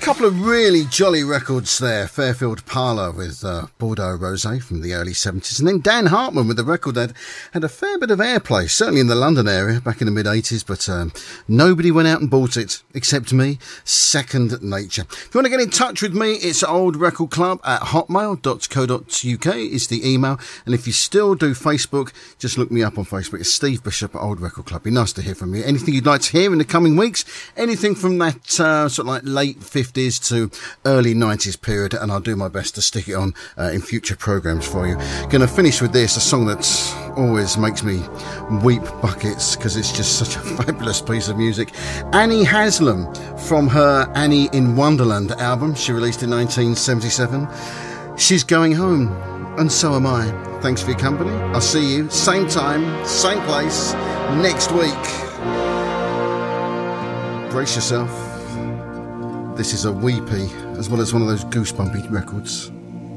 Couple of really jolly records there. Fairfield Parlour with Bordeaux Rosé from the early 70s, and then Dan Hartman with the record that had a fair bit of airplay, certainly in the London area back in the mid-80s, but nobody went out and bought it except me. Second Nature. If you want to get in touch with me, it's oldrecordclub@hotmail.co.uk is the email, and if you still do Facebook, just look me up on Facebook. It's Steve Bishop at Old Record Club. Be nice to hear from you. Anything you'd like to hear in the coming weeks, anything from that sort of like late 50s to early 90s period, and I'll do my best to stick it on in future programmes for you. Going to finish with this, a song that always makes me weep buckets because it's just such a fabulous piece of music. Annie Haslam from her Annie in Wonderland album she released in 1977. She's going home, and so am I. Thanks for your company. I'll see you same time, same place next week. Brace yourself. This is a weepy, as well as one of those goosebumpy records.